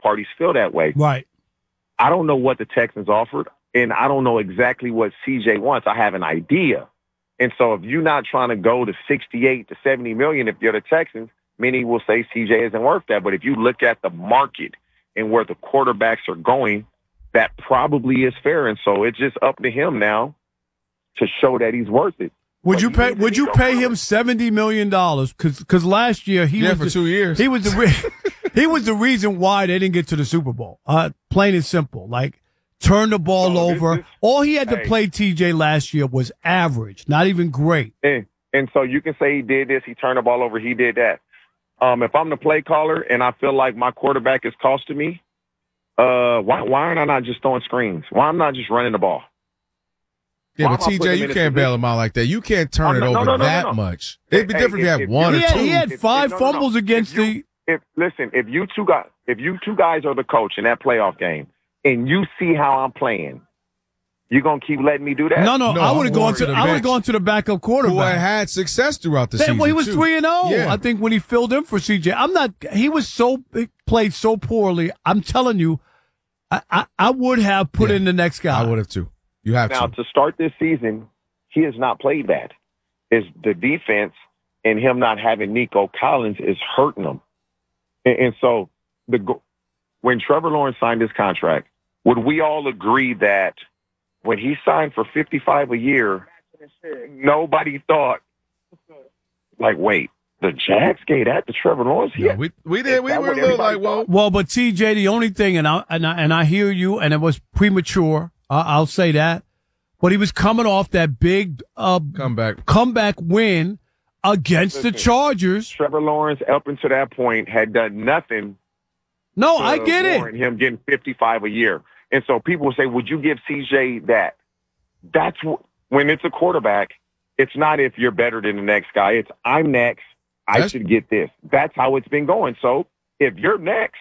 parties feel that way. Right. I don't know what the Texans offered, and I don't know exactly what CJ wants. I have an idea. And so if you're not trying to go to 68 to 70 million, if you're the Texans, many will say CJ isn't worth that. But if you look at the market and where the quarterbacks are going, that probably is fair. And so it's just up to him now to show that he's worth it. Would you pay him $70 million? Because last year for 2 years he was the reason why they didn't get to the Super Bowl. Plain and simple. Like, turn the ball over. All he had to play TJ last year was average, not even great. And so you can say he did this, he turned the ball over, he did that. If I'm the play caller and I feel like my quarterback is costing me, why aren't I not just throwing screens? Why am I not just running the ball? Yeah, but TJ, you can't bail him out like that. You can't turn it over that much. It'd be different if you had one or two. He had five fumbles against the. If you two guys are the coach in that playoff game, and you see how I'm playing, you gonna keep letting me do that? No, I would have gone to the backup quarterback who had success throughout the season. Well, he was 3-0. Yeah. I think when he filled in for CJ, he played so poorly. I'm telling you, I would have put in the next guy. I would have too. You have now to start this season. He has not played bad. It's the defense and him not having Nico Collins is hurting him. And so when Trevor Lawrence signed his contract, would we all agree that when he signed for $55 a year, nobody thought, like, wait, the Jags gave that to Trevor Lawrence? Yeah, we did. We were a little like, whoa. Well, but TJ, the only thing, and I hear you, and it was premature. I'll say that. But he was coming off that big comeback win against the Chargers. Trevor Lawrence, up until that point, had done nothing. No, I get it. Him getting $55 a year. And so people will say, would you give CJ that? That's when it's a quarterback, it's not if you're better than the next guy. It's I'm next. I should get this. That's how it's been going. So if you're next,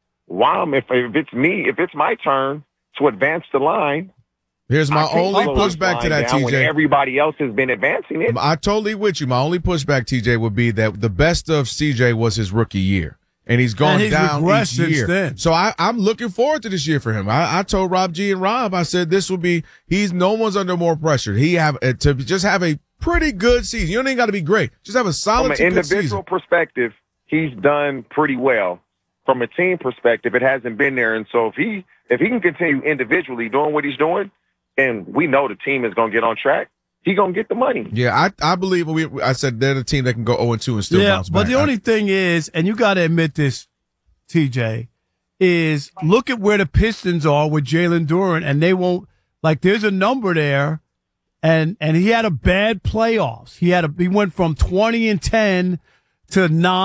if it's me, if it's my turn to advance the line. Here's my only pushback to that, TJ. When everybody else has been advancing it. I totally with you. My only pushback, TJ, would be that the best of CJ was his rookie year. And he's gone down each year. Then. So I'm looking forward to this year for him. I told Rob G and Rob, I said this will be no one's under more pressure. To just have a pretty good season. You don't even got to be great. Just have a solid From an individual perspective, he's done pretty well. From a team perspective, it hasn't been there. And so if he can continue individually doing what he's doing, and we know the team is going to get on track, he's going to get the money. Yeah, I believe I said they're the team that can go 0-2 and still bounce back. But the only thing is, and you got to admit this, TJ, is look at where the Pistons are with Jalen Duren, and they won't, like, there's a number there, and he had a bad playoffs. He went from 20-10 to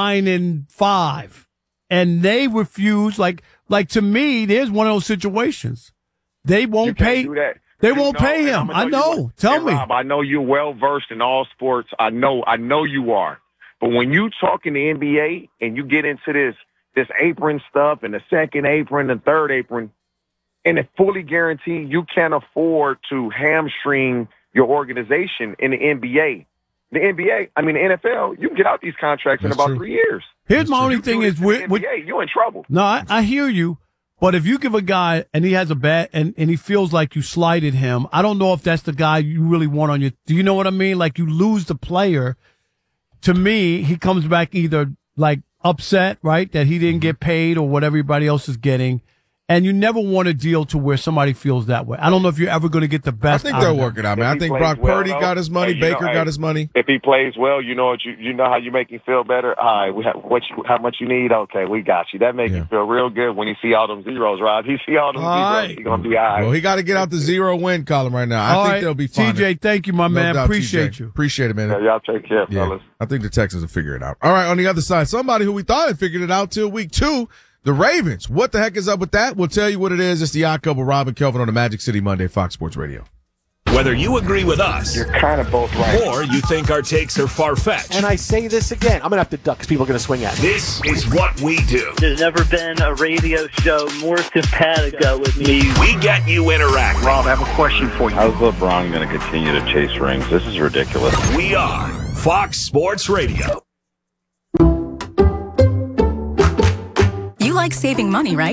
9-5, and they refuse. Like to me, there's one of those situations. They won't pay. They won't pay him. I know. Tell me. Rob, I know you're well versed in all sports. I know you are. But when you talk in the NBA and you get into this apron stuff and the second apron and third apron, and it's fully guaranteed you can't afford to hamstring your organization in the NBA. The NBA, the NFL, you can get out these contracts in about 3 years. Here's my only thing is with NBA, you're in trouble. No, I hear you. But if you give a guy and he has a bad and he feels like you slighted him, I don't know if that's the guy you really want on your. Do you know what I mean? Like, you lose the player. To me, he comes back either like upset, right, that he didn't get paid or what everybody else is getting. And you never want a deal to where somebody feels that way. I don't know if you're ever going to get the best. I think they'll work it out, man. I think Brock Purdy got his money. Baker got his money. If he plays well, you know how you make him feel better. All right, how much you need? Okay, we got you. That makes you feel real good when you see all them zeros, Rob. You see all them zeros, he's going to be all right. Well, he got to get out the zero win column right now. I think they'll be fine. TJ, thank you, my man. Appreciate you. Appreciate it, man. Yeah, y'all take care, fellas. I think the Texans will figure it out. All right, on the other side, somebody who we thought had figured it out till week 2. The Ravens. What the heck is up with that? We'll tell you what it is. It's the Odd Couple, Rob and Kelvin on the Magic City Monday, Fox Sports Radio. Whether you agree with us, you're kind of both right, or you think our takes are far-fetched. And I say this again, I'm going to have to duck because people are going to swing at me. This is what we do. There's never been a radio show more simpatico with me. We get you interacting. Rob, I have a question for you. How's LeBron going to continue to chase rings? This is ridiculous. We are Fox Sports Radio. You like saving money, right?